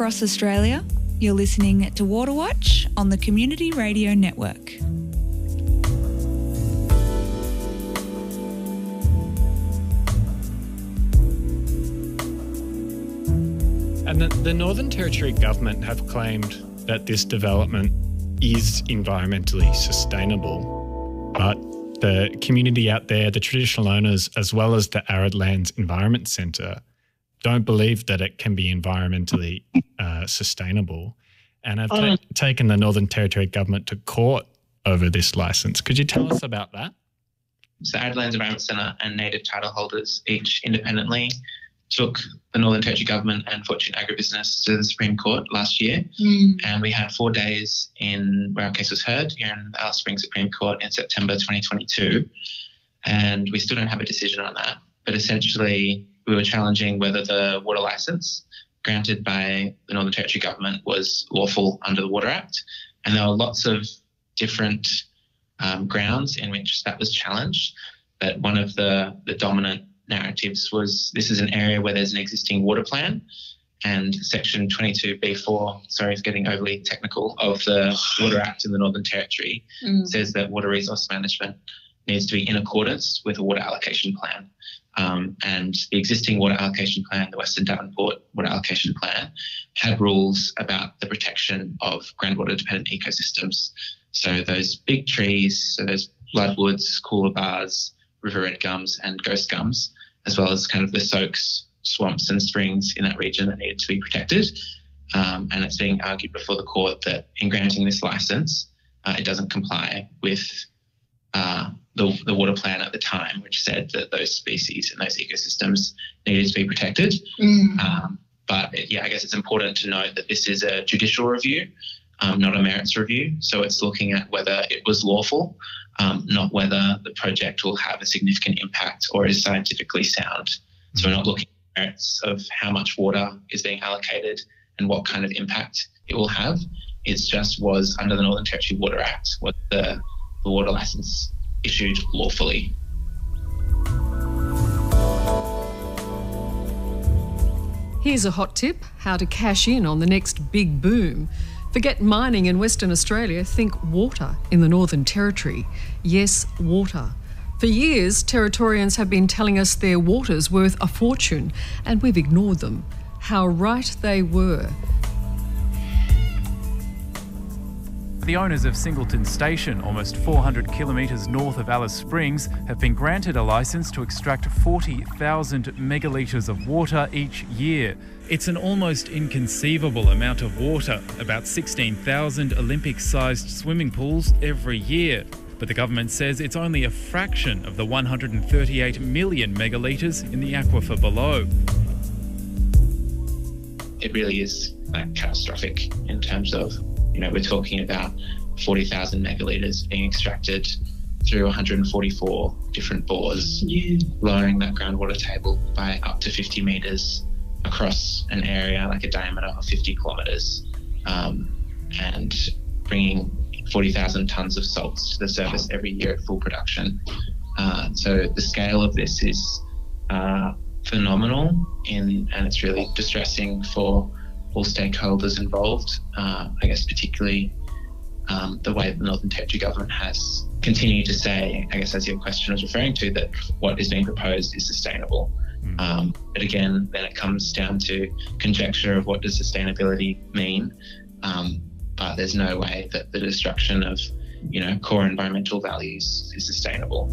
across Australia. You're listening to Water Watch on the Community Radio Network. And the Northern Territory government have claimed that this development is environmentally sustainable, but the community out there, the traditional owners, as well as the Arid Lands Environment Centre, don't believe that it can be environmentally sustainable, and have taken the Northern Territory government to court over this licence. Could you tell us about that? So Arid Lands Environment Centre and native title holders each independently took the Northern Territory government and Fortune Agribusiness to the Supreme Court last year. And we had 4 days where our case was heard here in the Alice Springs Supreme Court in September 2022. And we still don't have a decision on that. But essentially, we were challenging whether the water licence granted by the Northern Territory government was lawful under the Water Act. And there were lots of different grounds in which that was challenged. But one of the dominant narratives was this is an area where there's an existing water plan, and Section 22B4, sorry for getting overly technical, of the Water Act in the Northern Territory says that water resource management needs to be in accordance with a water allocation plan. And the existing water allocation plan, the Western Davenport Water Allocation Plan, had rules about the protection of groundwater-dependent ecosystems. So those big trees, so those bloodwoods, coolabahs, river red gums and ghost gums, as well as kind of the soaks, swamps and springs in that region that needed to be protected. And it's being argued before the court that in granting this licence, it doesn't comply with the water plan at the time, which said that those species and those ecosystems needed to be protected. But I guess it's important to note that this is a judicial review, not a merits review. So it's looking at whether it was lawful, not whether the project will have a significant impact or is scientifically sound. So we're not looking at the merits of how much water is being allocated and what kind of impact it will have. It's just was under the Northern Territory Water Act, was the water licence issued lawfully. Here's a hot tip: how to cash in on the next big boom. Forget mining in Western Australia, think water in the Northern Territory. Yes, water. For years, Territorians have been telling us their water's worth a fortune, and we've ignored them. How right they were. The owners of Singleton Station, almost 400 kilometres north of Alice Springs, have been granted a licence to extract 40,000 megalitres of water each year. It's an almost inconceivable amount of water, about 16,000 Olympic-sized swimming pools every year. But the government says it's only a fraction of the 138 million megalitres in the aquifer below. It really is catastrophic in terms of, we're talking about 40,000 megalitres being extracted through 144 different bores, lowering that groundwater table by up to 50 metres across an area like a diameter of 50 kilometres, and bringing 40,000 tonnes of salts to the surface every year at full production. So the scale of this is phenomenal, and it's really distressing for all stakeholders involved. I guess particularly the way the Northern Territory government has continued to say, I guess as your question was referring to, that what is being proposed is sustainable. But again, then it comes down to conjecture of what does sustainability mean. But there's no way that the destruction of, core environmental values is sustainable.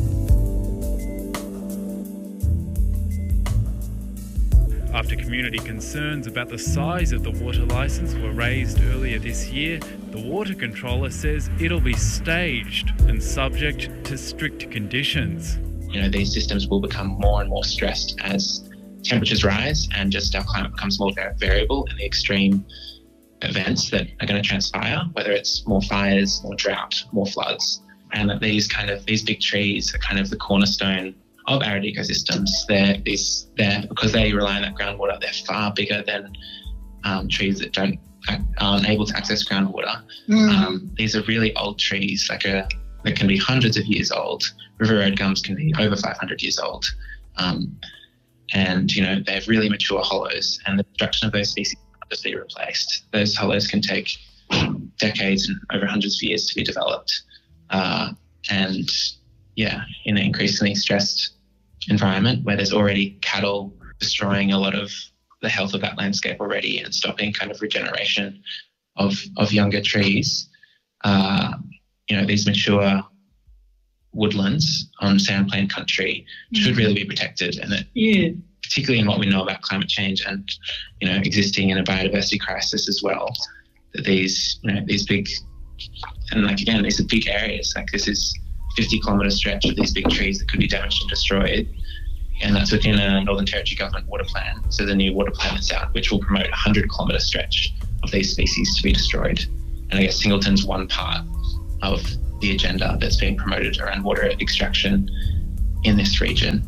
After community concerns about the size of the water licence were raised earlier this year, the water controller says it'll be staged and subject to strict conditions. These systems will become more and more stressed as temperatures rise and just our climate becomes more variable, and the extreme events that are going to transpire, whether it's more fires, more drought, more floods, and that these big trees are kind of the cornerstone of arid ecosystems. They're because they rely on that groundwater. They're far bigger than trees that aren't able to access groundwater. These are really old trees, that can be hundreds of years old. River red gums can be over 500 years old. And, they have really mature hollows, and the destruction of those species just be replaced. Those hollows can take decades and over hundreds of years to be developed. In an increasingly stressed environment where there's already cattle destroying a lot of the health of that landscape already and stopping kind of regeneration of younger trees, these mature woodlands on sandplain country should really be protected, and that particularly in what we know about climate change and existing in a biodiversity crisis as well, that these big, and these are big areas. Like, this is 50-kilometre stretch of these big trees that could be damaged and destroyed, and that's within a Northern Territory government water plan. So the new water plan that's out, which will promote a 100-kilometre stretch of these species to be destroyed. And I guess Singleton's one part of the agenda that's being promoted around water extraction in this region.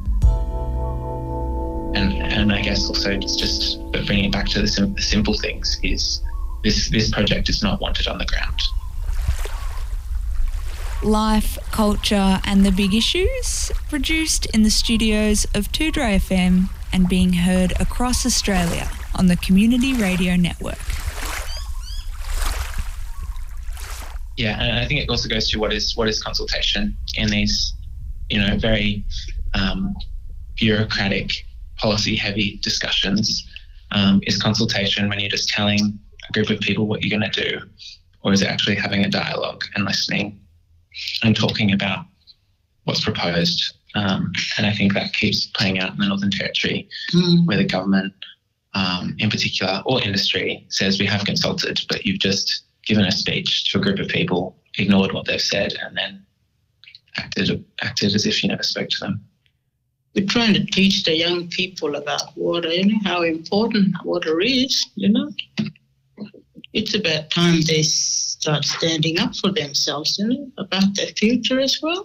And I guess also but bringing it back to the simple things is this project is not wanted on the ground. Life, culture and the big issues, produced in the studios of 2Dre FM and being heard across Australia on the Community Radio Network. Yeah, and I think it also goes to what is consultation in these, very bureaucratic, policy-heavy discussions. Is consultation when you're just telling a group of people what you're going to do, or is it actually having a dialogue and listening and talking about what's proposed? And I think that keeps playing out in the Northern Territory, where the government, in particular, or industry, says we have consulted, but you've just given a speech to a group of people, ignored what they've said, and then acted as if you never spoke to them. We're trying to teach the young people about water, how important water is, It's about time they start standing up for themselves, about their future as well.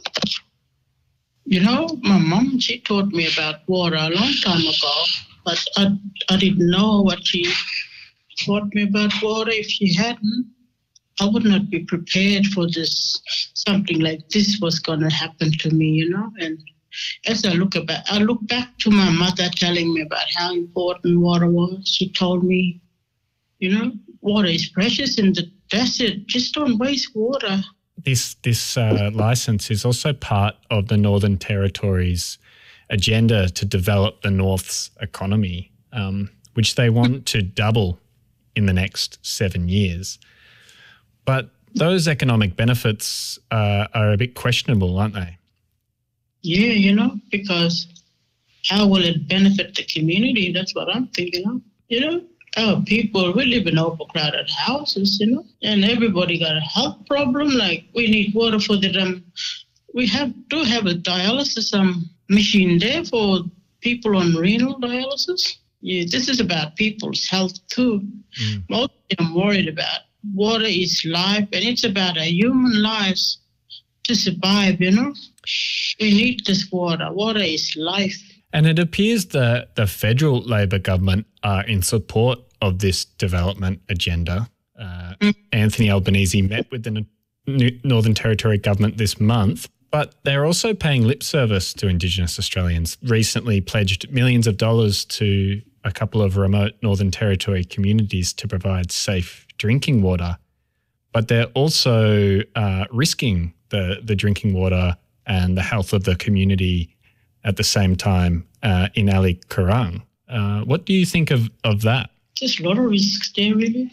My mum, she taught me about water a long time ago, but I didn't know what she taught me about water. If she hadn't, I would not be prepared for this. Something like this was going to happen to me, And as I look back to my mother telling me about how important water was. She told me, water is precious in the desert. Just don't waste water. This licence is also part of the Northern Territory's agenda to develop the North's economy, which they want to double in the next 7 years. But those economic benefits are a bit questionable, aren't they? Yeah, because how will it benefit the community? That's what I'm thinking of. Our people, we live in overcrowded houses, and everybody got a health problem. Like, we need water for them. We do have a dialysis machine there for people on renal dialysis. Yeah, this is about people's health too. Most of them worried about water is life, and it's about our human lives to survive, We need this water. Water is life. And it appears that the federal Labor government are in support of this development agenda. Anthony Albanese met with the Northern Territory government this month, but they're also paying lip service to Indigenous Australians. Recently pledged millions of dollars to a couple of remote Northern Territory communities to provide safe drinking water. But they're also risking the drinking water and the health of the community at the same time in Ali Kurang. What do you think of that? There's a lot of risks there, really.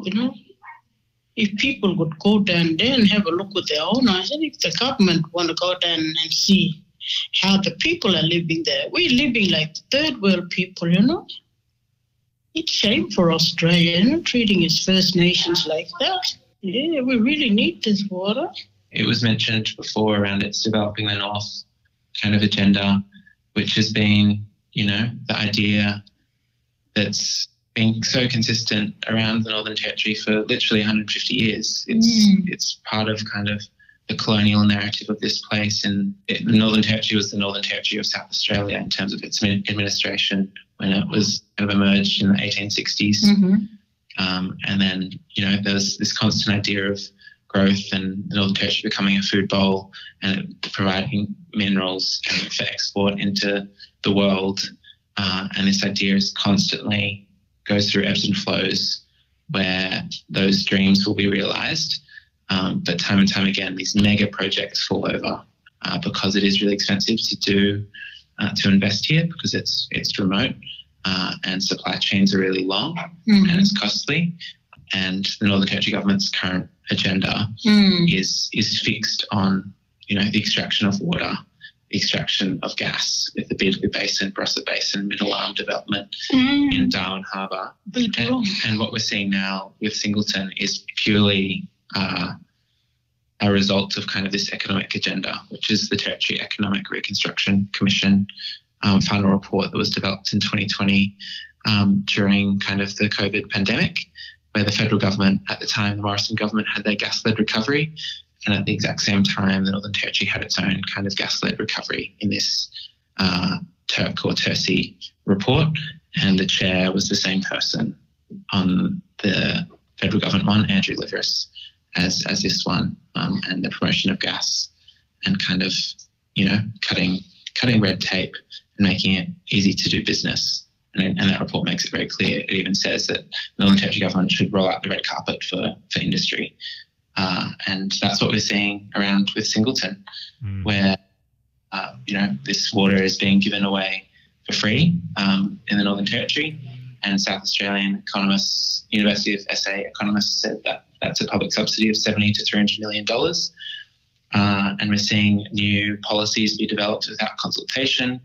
If people would go down there and have a look with their own eyes, and if the government want to go down and see how the people are living there, we're living like third world people, It's shame for Australia, treating its First Nations like that. Yeah, we really need this water. It was mentioned before around its developing the North kind of agenda, which has been, the idea that's been so consistent around the Northern Territory for literally 150 years. It's part of kind of the colonial narrative of this place, and the Northern Territory was the Northern Territory of South Australia in terms of its administration when it was kind of emerged in the 1860s. And then, there was this constant idea of growth and the Northern Territory becoming a food bowl and providing minerals for export into the world. And this idea is constantly goes through ebbs and flows where those dreams will be realised. But time and time again, these mega projects fall over because it is really expensive to invest here, because it's remote and supply chains are really long and it's costly. And the Northern Territory government's current agenda is fixed on, the extraction of water, the extraction of gas with the Beetaloo Basin, Barossa Basin, Middle Arm development in Darwin Harbour. And what we're seeing now with Singleton is purely a result of kind of this economic agenda, which is the Territory Economic Reconstruction Commission final report that was developed in 2020 during kind of the COVID pandemic, where the federal government at the time, the Morrison government, had their gas-led recovery, and at the exact same time, the Northern Territory had its own kind of gas-led recovery in this TERC or TERCI report, and the chair was the same person on the federal government one, Andrew Liveris, as this one, and the promotion of gas and kind of, cutting red tape and making it easy to do business. And that report makes it very clear. It even says that the Northern Territory government should roll out the red carpet for industry. And that's what we're seeing around with Singleton, where, this water is being given away for free in the Northern Territory. And South Australian economists, University of SA economists said that that's a public subsidy of $70 to $300 million. And we're seeing new policies be developed without consultation,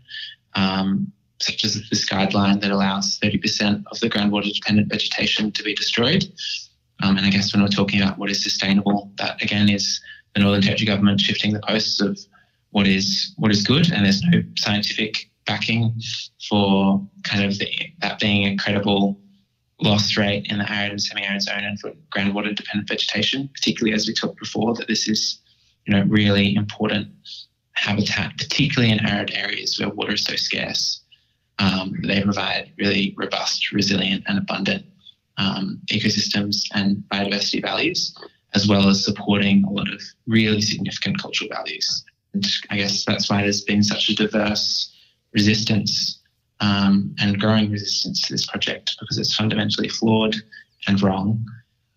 such as this guideline that allows 30% of the groundwater-dependent vegetation to be destroyed. And I guess when we're talking about what is sustainable, that again is the Northern Territory government shifting the posts of what is good, and there's no scientific backing for kind of that being a credible loss rate in the arid and semi-arid zone and for groundwater-dependent vegetation, particularly as we talked before, that this is, really important habitat, particularly in arid areas where water is so scarce. They provide really robust, resilient and abundant ecosystems and biodiversity values, as well as supporting a lot of really significant cultural values. And I guess that's why there's been such a diverse resistance and growing resistance to this project, because it's fundamentally flawed and wrong.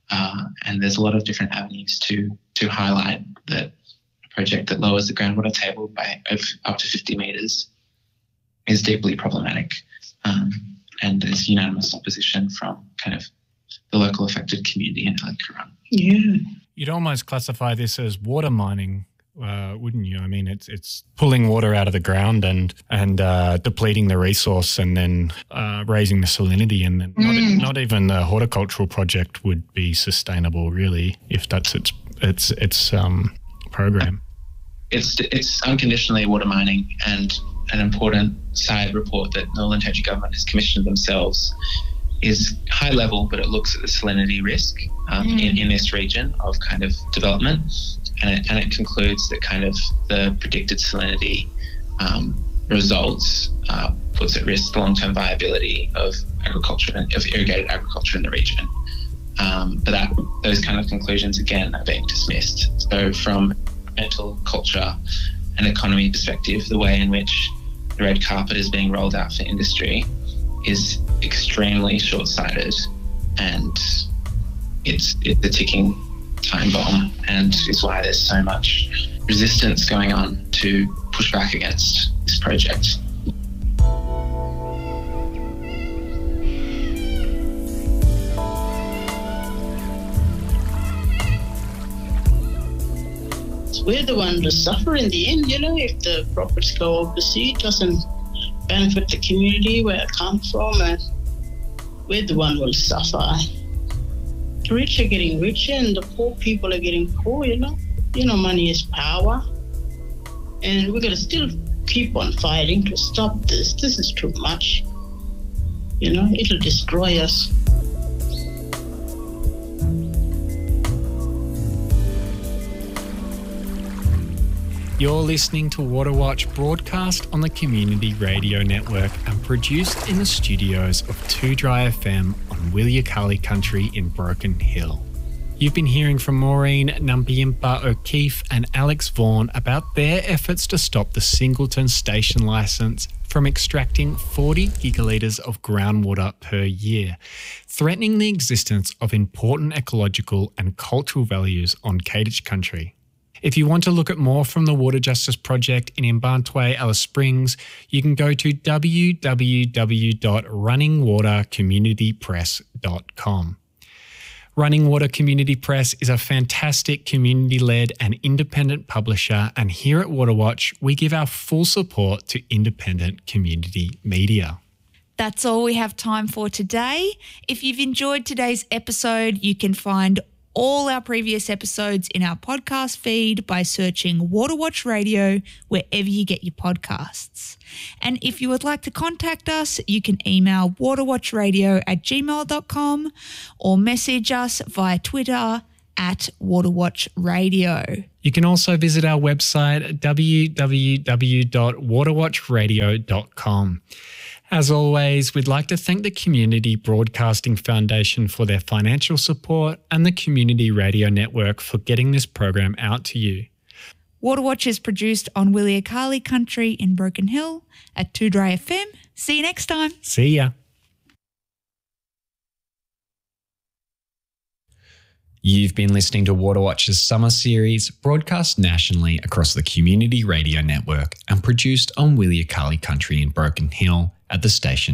And there's a lot of different avenues to highlight that a project that lowers the groundwater table of up to 50 metres is deeply problematic. And there's unanimous opposition from kind of the local affected community in Ali Currung. Yeah. You'd almost classify this as water mining, wouldn't you? I mean, it's pulling water out of the ground and depleting the resource, and then raising the salinity, and then not even the horticultural project would be sustainable, really, if that's its program. It's unconditionally water mining, and an important side report that Northern Territory government has commissioned themselves is high level, but it looks at the salinity risk in this region of kind of development, and it concludes that kind of the predicted salinity results puts at risk the long-term viability of agriculture, of irrigated agriculture in the region. But those kind of conclusions again are being dismissed. So from environmental, culture and economy perspective, the way in which the red carpet is being rolled out for industry is extremely short-sighted, and it's a ticking time bomb, and is why there's so much resistance going on to push back against this project. We're the ones that suffer in the end, if the profits go overseas, it doesn't benefit the community where it comes from, and we're the one who will suffer. The rich are getting richer and the poor people are getting poor, money is power. And we're going to still keep on fighting to stop this. This is too much. It'll destroy us. You're listening to Water Watch, broadcast on the Community Radio Network and produced in the studios of 2Dry FM on Wilyakalli Country in Broken Hill. You've been hearing from Maureen Nambiimpa O'Keefe and Alex Vaughan about their efforts to stop the Singleton Station licence from extracting 40 gigalitres of groundwater per year, threatening the existence of important ecological and cultural values on Kadich country. If you want to look at more from the Water Justice Project in Mbarntwe, Alice Springs, you can go to www.runningwatercommunitypress.com. Running Water Community Press is a fantastic community-led and independent publisher, and here at Waterwatch, we give our full support to independent community media. That's all we have time for today. If you've enjoyed today's episode, you can find all our previous episodes in our podcast feed by searching Waterwatch Radio wherever you get your podcasts. And if you would like to contact us, you can email waterwatchradio@gmail.com or message us via Twitter @waterwatchradio. You can also visit our website www.waterwatchradio.com. As always, we'd like to thank the Community Broadcasting Foundation for their financial support and the Community Radio Network for getting this program out to you. Waterwatch is produced on Williakali country in Broken Hill at 2 Dry FM. See you next time. See ya. You've been listening to Waterwatch's summer series, broadcast nationally across the Community Radio Network and produced on Williakali country in Broken Hill at the station